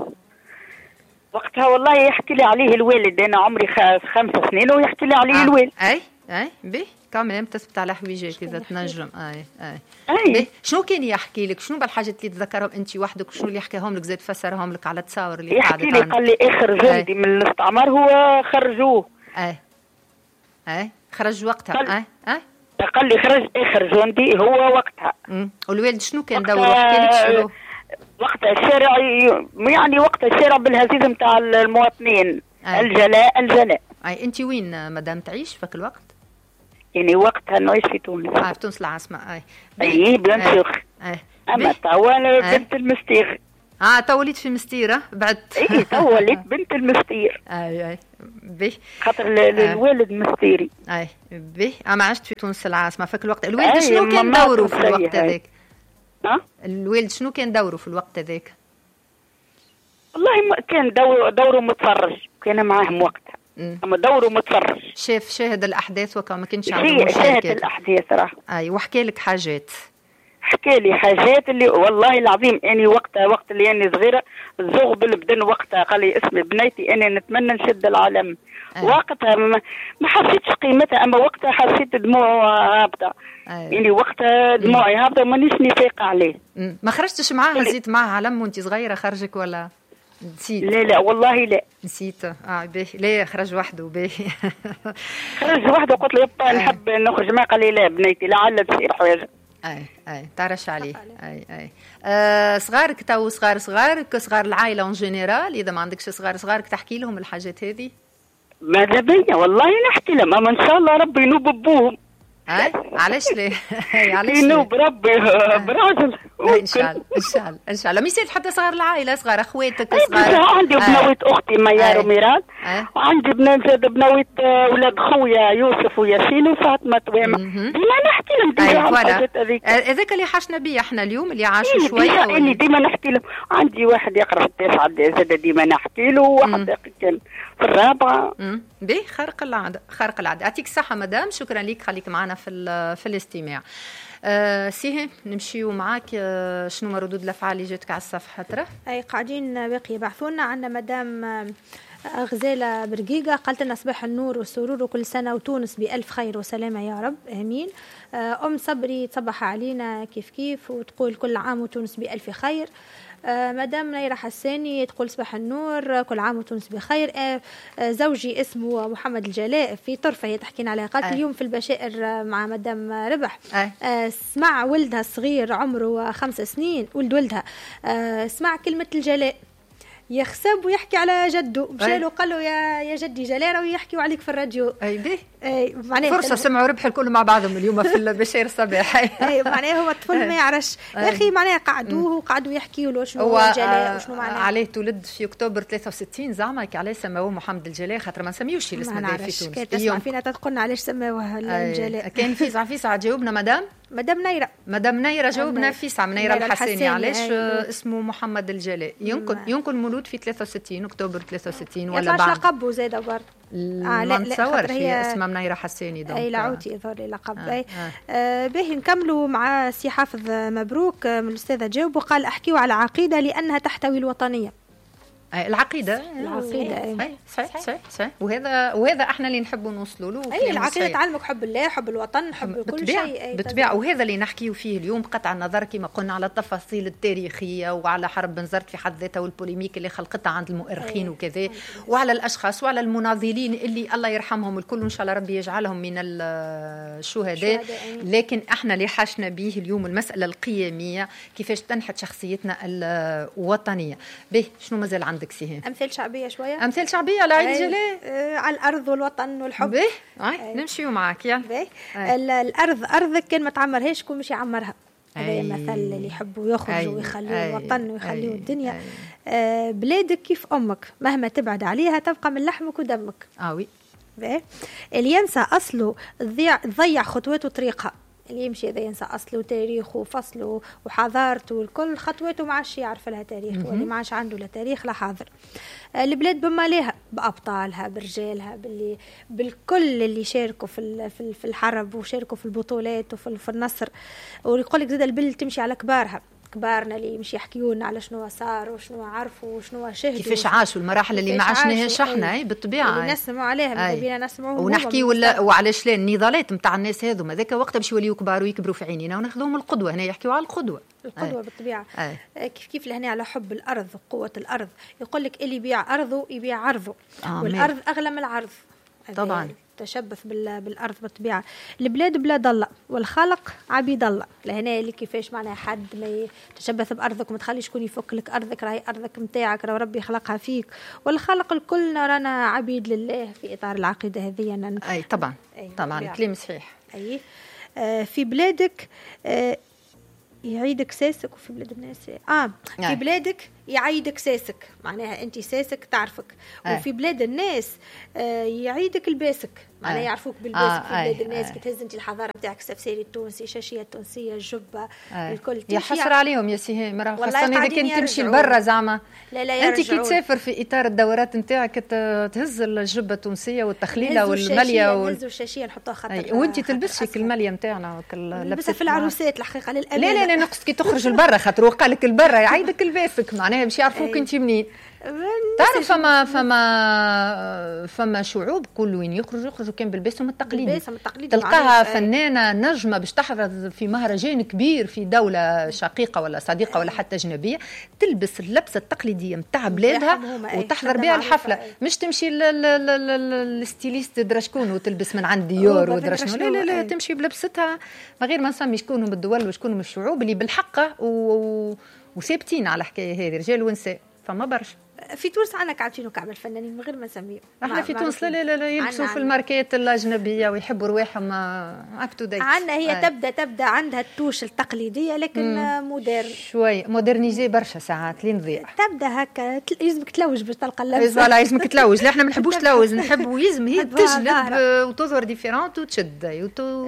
والله يحكي لي عليه الوالد، انا عمري 5 سنين ويحكي لي عليه الوالد. اي بي كامل تثبت على حويجات اذا تنجم. اي شنو كان يحكي لك؟ شنو بالحاجات اللي تذكرهم انت وحدك؟ شنو اللي يحكيهم لك زاد فسرهم لك على التصاور اللي يحكي لي؟ قال لي اخر جندي من الاستعمار هو خرجوه. خرج وقتها. قال لي خرج اخر جندي هو وقتها. والوالد شنو كان دوره؟ يحكي لك شنو وقت الشارع؟ يعني وقت الشارع بالهزيز نتاع المواطنين. الجلاء. انت وين مدام تعيش فك الوقت؟ يعني وقتها نعيش في تونس. في تونس العاصمة. اي بيان سور. اما توا انا بنت المستير. تو وليت في مستيرة بعد. تو وليت بنت المستير. اي بي خاطر الوالد مستيري. بي ما عشت في تونس العاصمة فك الوقت. الوالد شنو كان دوره في الوقت هذاك؟ الوالد شنو كان دوره في الوقت هذاك؟ والله كان دوره متفرج، كان معاهم وقتها. اما دوره متفرج. شاهد الاحداث وكا ما كانش عنده مشاكل. شاهد الاحداث راه. وحكى لك حاجات. حكى لي حاجات اللي والله العظيم اني وقت اللي اني صغيره الزوغ بالبدن. وقتها قال لي اسمي بنيتي انا نتمنى نشد العالم. وقتها ما حسيتش قيمتها، اما وقتها حسيت دموع هابطه. يعني وقتها دموعي هابطه ومانيش نفيقه عليه. ما خرجتش معاها؟ هزيت معاها علم وانت صغيره خرجك ولا نسيت؟ لا والله لا نسيت. باهي لا خرج وحده. باهي خرج وحده. قلت له يبقى نحب نخرج معاه. قال لي لا بنيتي لعل تصير حاجه. تعرش عليه. صغارك تو صغار العائله اون جينيرال، اذا ما عندكش صغارك تحكي لهم الحاجات هذه؟ ماذا بيا والله نحكي لهم، اما ان شاء الله ربي ينوب بوهم. علاش ليه؟ علاش ينوب ربي براجل. ان شاء الله ما يصير حتى صغار العائله، صغار اخواتك، صغار. عندي بنويت اختي ميار وميراد، وعندي بنات ولاد خويا يوسف وياسين وفاطمه وامه. ديما نحكي لهم الحاجات هذيك. هذاك اللي حاشنا بيه احنا اليوم، اللي عاشوا شويه. اللي ديما نحكي لهم. عندي واحد يقرا في 9 زاد ديما نحكي له، وواحد كان في 4. باهي خارق العاده. يعطيك الصحه مدام، شكرا لك، خليك معنا في الاستماع. سيهي نمشيو معاك. شنو مردود الافعال اللي جاتك على الصفحه ترى؟ قاعدين باقي يبعثونا. عندنا مدام غزالة برقيقة قالت لنا صباح النور والسرور وكل سنة وتونس بألف خير وسلامة يا رب آمين. أم صبري تصبح علينا كيف وتقول كل عام وتونس بألف خير. مدام نيرة حساني تقول صباح النور كل عام وتونس بخير. زوجي اسمه محمد الجلاء في طرفة، هي تحكينا عليها. قالت اليوم في البشائر مع مدام ربح. سمع ولدها الصغير عمره 5 سنين، ولدها سمع كلمة الجلاء يخسب ويحكي على جده، مشى قال له يا جدي جلال ويحكيوا عليك في الراديو. معناها فرصه سمعوا ربح الكل مع بعضهم اليوم في البشير الصباح. معناها هو الطفل ما يعرفش يا اخي، معناها قعدوا يحكيوا له شنو الجلاء وشنو معناه. عليه تولد في اكتوبر 63 زعما عليه سموه محمد الجلاء، خاطر ما نسميوش الاسم هذا في تونس. كانت تسمع فينا تقولنا علاش سموه الجلاء. كان في ساعه جاوبنا مدام نيرة جاوبنا في ساعه منيرة الحساني علاش اسمه محمد الجلاء. يمكن مولود في 63 اكتوبر 63 ولا بعد. لقبه زاده برضه. ما نتصور هي اسمها منيرة حساني. اي العوتي يظهر لي لقب. باهي نكملوا مع سي حافظ مبروك من الاستاذه جاوب وقال احكيوا على عقيده لانها تحتوي الوطنيه. العقيده صحيح. وهذا احنا اللي نحبوا نوصلوا له. العقيده تعلمك حب الله، حب الوطن، حب كل شيء بالطبيعه. وهذا اللي نحكيه فيه اليوم بقطع النظر كما قلنا على التفاصيل التاريخيه وعلى حرب بنزرت في حد ذاتها والبوليميك اللي خلقتها عند المؤرخين وكذا، وعلى الاشخاص وعلى المناضلين اللي الله يرحمهم الكل وان شاء الله ربي يجعلهم من الشهداء. لكن احنا اللي حاشنا به اليوم المساله القيميه، كيفاش تنحت شخصيتنا الوطنيه. به شنو مازال عندك سيهان؟ امثال شعبيه شويه. امثال شعبيه على عيد الجلاء على الارض والوطن والحب. نمشيو معك يلا. الارض ارضك كان ما تعمرهاش كون مش يعمرها. هذا مثل اللي يحبوا يخرجوا ويخليوا الوطن ويخليوا الدنيا. بلادك كيف امك مهما تبعد عليها تبقى من لحمك ودمك. وي. اللي ينسى اصله ضيع خطواته وطريقها. اللي يمشي إذا ينسى أصله وتاريخه وفصله وحضارته والكل خطواته ما عادش يعرف لها تاريخ، واللي ما عادش عنده لا تاريخ لا حاضر. البلاد بما لها بأبطالها برجالها بالكل اللي شاركوا في الحرب وشاركوا في البطولات وفي النصر. ويقول لك زاد البلد تمشي على كبارنا اللي مش يحكيونا على شنو صار وشنو عرفوا وشنو شهدوا كيفاش عاشوا المراحل اللي ما عشناهاش احنا بالطبيعه اللي نسمعوا عليها ماذا بينا نسمعوا ونحكي وعلاش لا النضالات نتاع الناس هذو هذاك وقتها باش يوليوا كبار ويكبروا في عينينا وناخذوهم القدوه. هنا يحكيوا على القدوه بالطبيعه. كيف لهنا على حب الارض وقوه الارض. يقول لك اللي يبيع ارضه يبيع عرضه والارض اغلى من العرض طبعا. تشبث بالارض بالطبيعه. البلاد بلاد الله والخلق عبيد الله. لهنا اللي كيفاش معناها حد ما يتشبث بارضك وما تخليش شكون يفك لك ارضك. راهي ارضك نتاعك راه ربي خلقها فيك والخلق الكل رانا عبيد لله في اطار العقيده هذه. اي طبعا طبعا كلام صحيح. اي في بلادك يعيدك ساسك وفي بلاد الناس في بلادك يعيدك ساسك معناها انت ساسك تعرفك. وفي بلاد الناس يعيدك الباسك معناها يعرفوك بالباسك. في بلاد الناس كي تهز انت الحضاره نتاعك السفساري التونسي الشاشيه التونسيه الجبه الكل يحسر عليهم يا سيهي مرة خاصة اذا كنت تمشي لبرا زعما. لا انت كي تسافر في اطار الدورات نتاعك تهز الجبه التونسيه والتخليله والماليه نهزوا الشاشيه نحطوها خاطر وانت تلبسي الماليه نتاعنا لبسها في العروسات الحقيقه للامانه. لا نقصد كي تخرج لبرا خاطر قال لك البرا يعيدك الباسك معناها باش يعرفوك انت منين. تعرف فما شعوب كل وين يخرجوا كان بالباسم التقليدي. تلقاها فنانه نجمه باش تحضر في مهرجان كبير في دوله شقيقه ولا صديقه ولا حتى اجنبيه تلبس اللبسه التقليديه نتاع بلادها وتحضر بها الحفله. مش تمشي للستيليست درشكون وتلبس من عند ديور ودرشكون. لا تمشي بلبستها من غير ما نسمي شكون من الدول وشكون من الشعوب اللي بالحق وثابتين على الحكايه هذه رجال ونساء. فما برشا في تونس عندنا كعبتين وكعب الفنانين من غير ما نسميهم. احنا في تونس لا يلبسوا في الماركات الاجنبيه ويحبوا رواحهم اب تو ديت. عندنا هي تبدا عندها التوش التقليديه لكن مودرن شوي مودرنيزي برشا ساعات لين نضيع. تبدا هكا يلزمك تلوج باش تلقى اللبسه. لا لازمك تلوج. لا احنا ما نحبوش تلوج نحبوا يلزم هي تجلب وتظهر ديفيرونت وتشد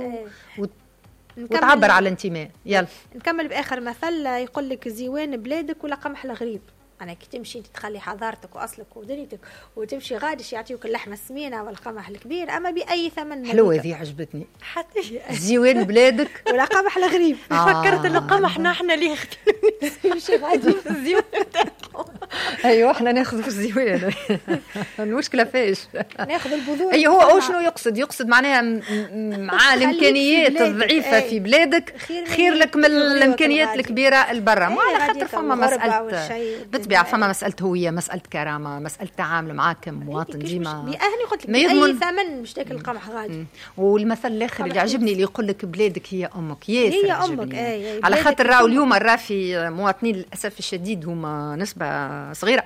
وتعبر على الانتماء. يلا نكمل باخر مثل يقول لك زيوان بلادك ولا قمح الغريب. أنا كي تمشي تخلي حضارتك وأصلك ودنيتك وتمشي غادش يعطيوك اللحمة السمينة والقمح الكبير أما بأي ثمن. حلوة ذي عجبتني. حتى زيوان بلادك ولا قمح الغريب. فكرت إنه قمحنا إحنا اللي نمشي غادي في الزيوان تاعهم. أيوة إحنا ناخذ في الزيوان. المشكلة فاش ناخذ البذور. أي هو شنو يقصد معناها مع الإمكانيات الضعيفة في بلادك خير لك من الإمكانيات الكبيرة البرة. ما على خاطر فما مسألة بالطبيعة فما مسألة هوية مسألة كرامة مسألة تعامل معاك كمواطن ديما أهني قلت لك بأي ثمن مش تاكل القمح غادي. والمثل الآخر اللي عجبني اللي يقول لك بلادك هي أمك هي أمك على خاطر راهو اليوم في مواطنين للأسف الشديد هما نسبة صغيرة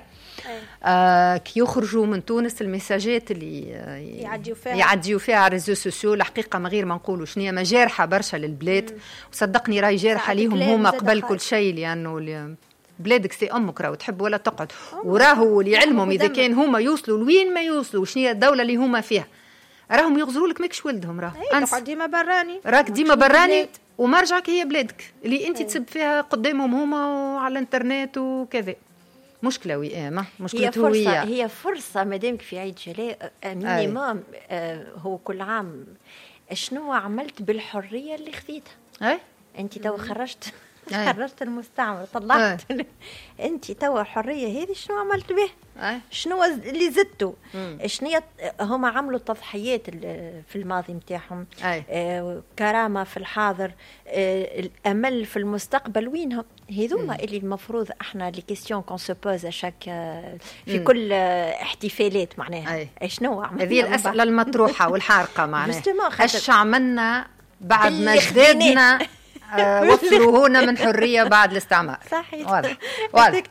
كي يخرجوا من تونس المساجات اللي يعديوا فيها على الريزو سوسيو الحقيقة من غير ما نقولوا شنو ما جارحة برشا للبلاد وصدقني راهي جارحة ليهم هما قبل كل شيء لأنه بلادك سي امك راهو تحب ولا تقعد وراهو لعلمهم اذا كان هما يوصلوا لوين ما يوصلوا شنو هي الدوله اللي هما فيها راهم يغزروا لك ماكش ولدهم راه تقعد ديما براني راك ديما براني ومرجعك هي بلادك اللي انت تسب فيها قدامهم هما وعلى الانترنت وكذا مشكله وئامه مشكله هويه. هي فرصه مادامك في عيد جلاء مينيموم هو كل عام شنو عملت بالحريه اللي خذيتها انت تو خرجت المستعمر طلعت انت توا الحريه هذه شنو عملت به شنو اللي زدتوا شنو هما عملوا تضحيات في الماضي نتاعهم كرامه في الحاضر الامل في المستقبل وينهم هذوما اللي المفروض احنا لي كيستيون كون سو بوز اشاك في كل احتفالات معناها شنو عملنا هذه الاسئله المطروحه والحارقه معناها اش عملنا بعد ما جدادنا وفروا هنا من حرية بعد الاستعمار. صحيح واضح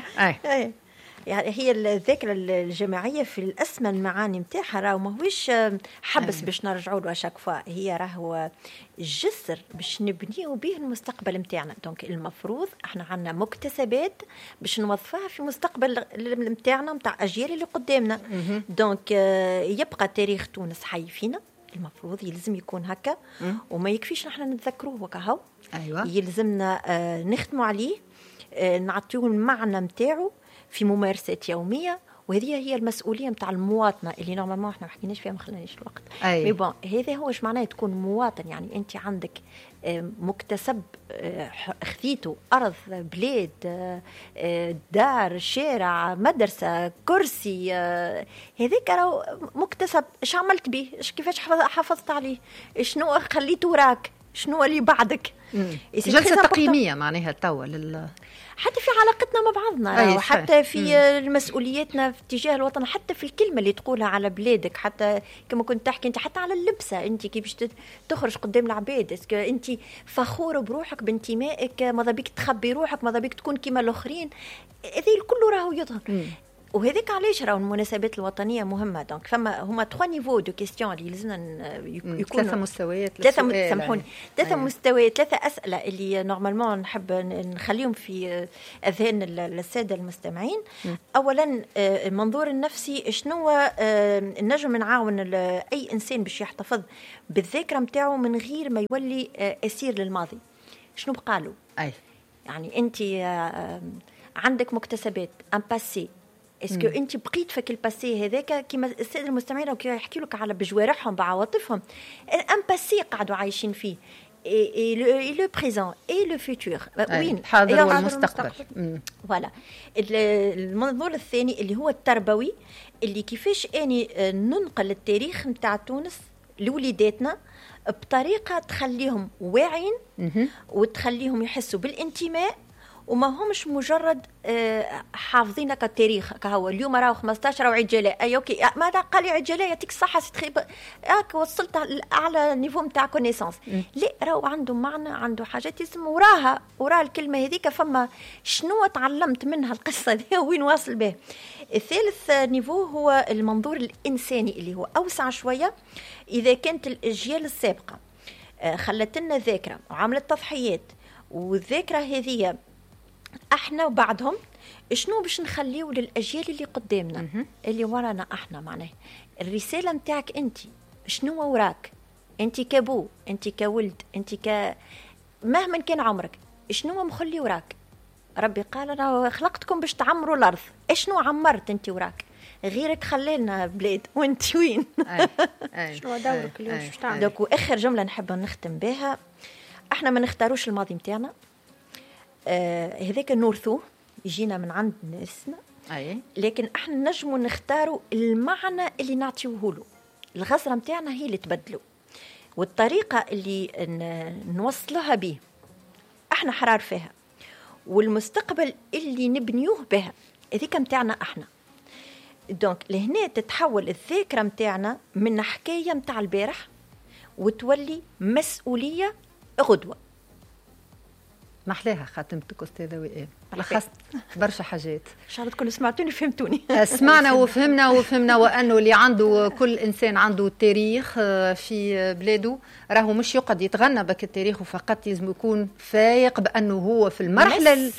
يعني هي الذاكرة الجماعية في الأسمى المعاني متاعها راهو ماهوش حبس باش نرجعوا له أشاك فوا هي راهو جسر باش نبنيو به المستقبل متاعنا دونك المفروض احنا عندنا مكتسبات باش نوظفها في مستقبل متاعنا متاع أجيال اللي قدامنا دونك يبقى تاريخ تونس حي فينا المفروض يلزم يكون هكا وما يكفيش نحن نتذكروه وكهو يلزمنا نخدموا عليه نعطيوه المعنى متاعه في ممارسات يومية وهذه هي المسؤوليه نتاع المواطنه اللي نورمالمون احنا ما حكيناش فيها، ما خلانيش الوقت. مي بون هذا هو ايش معناه تكون مواطن. يعني انت عندك مكتسب خذيته، ارض، بلاد، دار، شارع، مدرسه، كرسي، هذاك راهو مكتسب. ايش عملت به؟ كيفاش حافظت عليه؟ شنو خليته وراك؟ شنو اللي بعدك؟ جلسه تقييميه معناها توا حتى في علاقتنا مع بعضنا، وحتى في مسؤولياتنا في اتجاه الوطن، حتى في الكلمه اللي تقولها على بلادك، حتى كما كنت تحكي انت حتى على اللبسه، انت كيفاش تخرج قدام العباد، اسكو انت فخوره بروحك بانتمائك، ماذا بيك تخبي روحك، ماذا بيك تكون كما الاخرين، هذه الكل راهو يظهر. وهذاك علاش راهو المناسبات الوطنيه مهمه. دونك فما هما 3 نيفو دو كيستيون اللي لازمنا يكونوا 3 مستويات، سامحوني، 3 مستويات، 3 اسئله اللي نورمالمون نحب نخليهم في اذهان الساده المستمعين. اولا المنظور النفسي، شنو نجم نعاون اي انسان باش يحتفظ بالذاكره نتاعو من غير ما يولي اسير للماضي؟ شنو بقالوا؟ يعني انت عندك مكتسبات ان باسي، اسكو انت بقيت فك الباسي هذاك كيما الساده المستمعين كي يحكي لك على بجوارحهم بعواطفهم، ان باسي قاعدوا عايشين فيه، اي لو بريزون اي لو فيتور، وين الحاضر والمستقبل. فوالا. المنظور الثاني اللي هو التربوي، اللي كيفاش اني ننقل التاريخ نتاع تونس لوليداتنا بطريقه تخليهم واعين وتخليهم يحسوا بالانتماء، وما همش مجرد حافظين كالتاريخ كهو اليوم راهو 15 راهو عيد جلاء. اي اوكي، ماذا قال لي عيد جلاء؟ يعطيك الصحه ستخيب وصلت لاعلى نيفو نتاع كونيسانس. لا، راهو عنده معنى، عنده حاجات اسم وراها الكلمه هذيك، فما شنو تعلمت منها القصه دي وين واصل به. الثالث نيفو هو المنظور الانساني اللي هو اوسع شويه. اذا كانت الاجيال السابقه خلت لنا ذاكره وعملت تضحيات، والذاكره هذه احنا وبعدهم شنو باش نخليو للاجيال اللي قدامنا اللي ورانا احنا؟ معناه الرساله نتاعك انت شنو وراك؟ انت كابو، انت كولد، انت مهما كان عمرك، شنو مخلي وراك؟ ربي قال انا خلقتكم باش تعمروا الارض، شنو عمرت انت وراك؟ غيرك خلينا بلاد وانت وين؟ شنو دورك اليوم باش تعمل؟ دوك واخر جمله نحب نختم بها، احنا ما نختاروش الماضي نتاعنا، هذاك نورثوه يجينا من عند ناسنا، لكن احنا نجموا نختاروا المعنى اللي نعطيوه له. الغزره نتاعنا هي اللي تبدلوا، والطريقه اللي نوصلها به احنا حرار فيها، والمستقبل اللي نبنيوه بها هذيك نتاعنا احنا. دونك لهنا تتحول الذاكره نتاعنا من حكايه نتاع البارح وتولي مسؤوليه غدوه. محلاها خاتمتك أستاذة وئام، لخصت برشا حاجات. إن شاء الله تكونوا سمعتوني فهمتوني. سمعنا وفهمنا وأنه اللي عنده، كل إنسان عنده تاريخ في بلاده، راهو مش يقعد يتغنى بك التاريخ وفقط، لازم يكون فايق بأنه هو في المرحلة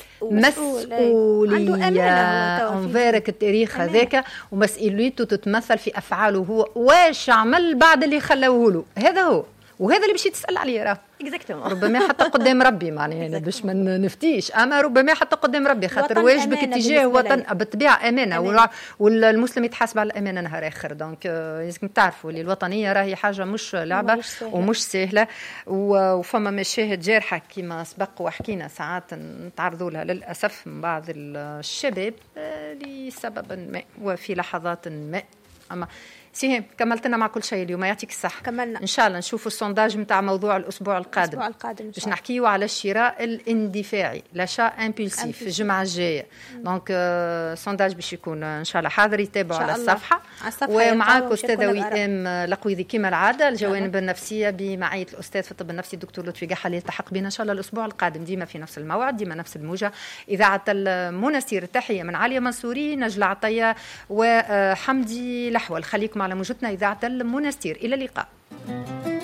المسؤولية انفارك التاريخ هذاك، ومسؤوليته تتمثل في أفعاله هو، واش عمل بعد اللي خلوه له. هذا هو، وهذا اللي باش تسأل عليه راه ربما حتى قدام ربي، معناها يعني باش ما نفتيش، اما ربما حتى قدام ربي، خاطر واجبك اتجاه وطن بالطبيعه امانه، والمسلم يتحاسب على الامانه نهار اخر. دونك لازم تعرفوا اللي الوطنيه راهي حاجه مش لعبه ومش سهله، وفما مشاهد جارحه كما سبق وحكينا ساعات نتعرضوا لها للاسف من بعض الشباب لسبب ما وفي لحظات ما. اما سيهم كملتنا مع كل شيء اليوم، يعطيك الصحة. كملنا إن شاء الله نشوفوا السونداج متاع موضوع الأسبوع القادم باش نحكيوا على الشراء الاندفاعي، لاشا امبولسيف الجمعة الجاية. دونك سونداج باش يكون إن شاء الله حاضر، يتابعوا على الصفحة. ومعاك أستاذة وئام لقويذي كما العادة، الجوانب النفسية بمعية الأستاذ في الطب النفسي الدكتور لطفي قحة، اللي يلتحق بنا إن شاء الله الأسبوع القادم ديما في نفس الموعد، ديما نفس الموجة. إذاعة المنستير، تحية من عليا منصوري، نجلة عطية وحمدي لحول. خليكم على موجتنا إذاعة المنستير، إلى اللقاء.